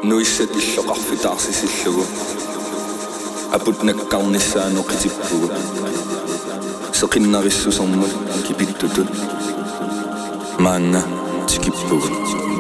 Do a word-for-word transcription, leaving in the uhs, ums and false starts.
nuissat illoqarfitaarsisillugu aputnakkarnissaanoqitippugu seqinnarissusermut kipittutut maanna tikippugu